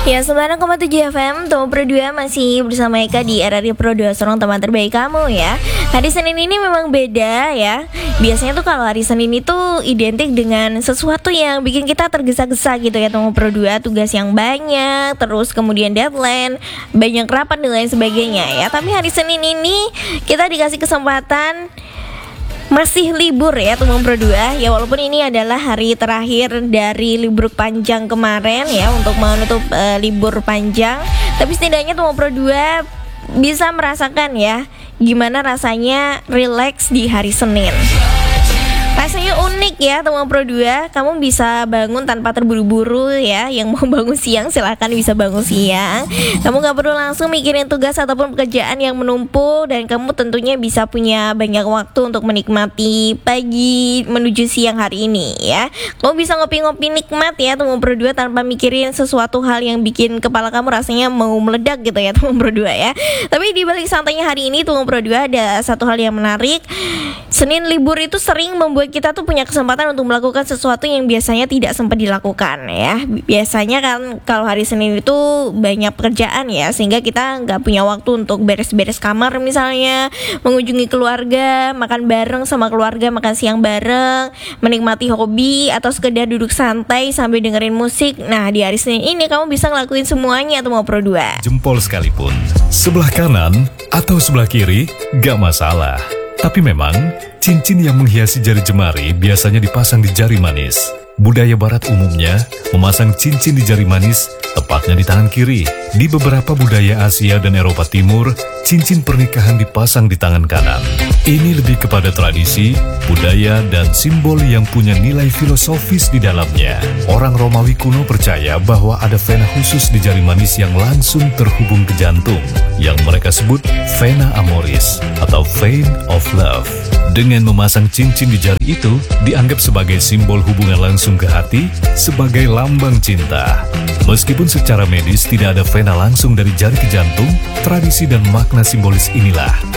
Ya, 9,7 FM, Tomo Pro 2 masih bersama Eka di RRI Pro 2, seorang teman terbaik kamu ya. Hari Senin ini memang beda ya. Biasanya tuh kalau hari Senin itu identik dengan sesuatu yang bikin kita tergesa-gesa gitu ya, Tomo Pro 2. Tugas yang banyak, terus kemudian deadline, banyak rapat dan lain sebagainya ya. Tapi hari Senin ini kita dikasih kesempatan masih libur ya Tomo Pro 2. Ya walaupun ini adalah hari terakhir dari libur panjang kemarin ya, untuk menutup libur panjang, tapi setidaknya Tomo Pro 2 bisa merasakan ya gimana rasanya relax di hari Senin. Rasanya unik ya Tomo Pro 2. Kamu bisa bangun tanpa terburu-buru ya. Yang mau bangun siang silahkan bisa bangun siang. Kamu gak perlu langsung mikirin tugas ataupun pekerjaan yang menumpuk. Dan kamu tentunya bisa punya banyak waktu untuk menikmati pagi menuju siang hari ini ya. Kamu bisa ngopi-ngopi nikmat ya Tomo Pro 2 tanpa mikirin sesuatu hal yang bikin kepala kamu rasanya mau meledak gitu ya Tomo Pro 2 ya. Tapi di balik santainya hari ini Tomo Pro 2 ada satu hal yang menarik. Senin libur itu sering membuat kita tuh punya kesempatan untuk melakukan sesuatu yang biasanya tidak sempat dilakukan ya. Biasanya kan kalau hari Senin itu banyak pekerjaan ya, sehingga kita nggak punya waktu untuk beres-beres kamar misalnya, mengunjungi keluarga, makan bareng sama keluarga, makan siang bareng, menikmati hobi, atau sekedar duduk santai sambil dengerin musik. Nah di hari Senin ini kamu bisa ngelakuin semuanya Tomo Pro 2. Jempol sekalipun, sebelah kanan atau sebelah kiri, gak masalah. Tapi memang, cincin yang menghiasi jari jemari biasanya dipasang di jari manis. Budaya barat umumnya memasang cincin di jari manis, tepatnya di tangan kiri. Di beberapa budaya Asia dan Eropa Timur, cincin pernikahan dipasang di tangan kanan. Ini lebih kepada tradisi, budaya, dan simbol yang punya nilai filosofis di dalamnya. Orang Romawi kuno percaya bahwa ada vena khusus di jari manis yang langsung terhubung ke jantung, yang mereka sebut vena amoris atau vein of love. Dengan memasang cincin di jari itu, dianggap sebagai simbol hubungan langsung ke hati, sebagai lambang cinta. Meskipun secara medis tidak ada vena langsung dari jari ke jantung, tradisi dan makna simbolis inilah